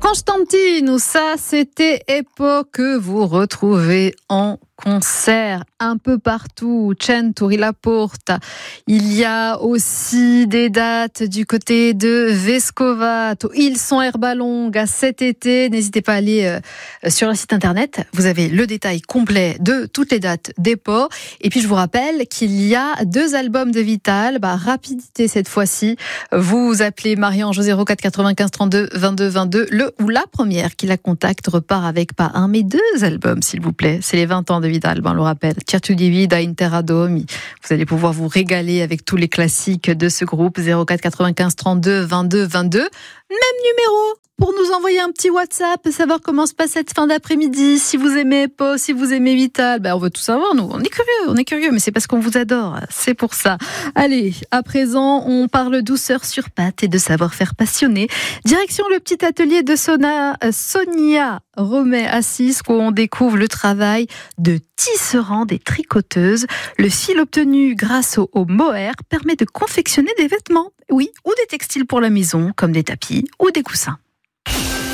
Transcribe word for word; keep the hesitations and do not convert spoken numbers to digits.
Constantine, ça c'était époque que vous retrouvez en concert un peu partout, Centuri La Porta. Il y a aussi des dates du côté de Vescovato. Ils sont Erbalonga cet été. N'hésitez pas à aller euh, sur le site internet. Vous avez le détail complet de toutes les dates des ports. Et puis je vous rappelle qu'il y a deux albums de Vital. Bah, rapidité cette fois-ci. Vous appelez Marie-Ange au zéro quatre quatre-vingt-quinze trente-deux vingt-deux vingt-deux. Le ou la première qui la contacte repart avec pas un mais deux albums, s'il vous plaît. C'est les vingt ans de Vital, ben, on le rappelle. Certo di Vida, Intera Domi. Vous allez pouvoir vous régaler avec tous les classiques de ce groupe. zéro quatre quatre-vingt-quinze trente-deux vingt-deux vingt-deux. Même numéro pour nous envoyer un petit WhatsApp, savoir comment se passe cette fin d'après-midi, si vous aimez Pau, si vous aimez Vital. Ben, on veut tout savoir, nous. On est curieux, on est curieux, mais c'est parce qu'on vous adore. C'est pour ça. Allez, à présent, on parle douceur sur pâte et de savoir-faire passionné. Direction le petit atelier de Sona, Sonia Romet-Assis, où on découvre le travail de tisserand des tricoteuses. Le fil obtenu grâce au, au mohair permet de confectionner des vêtements, oui, ou des textiles pour la maison, comme des tapis ou des coussins.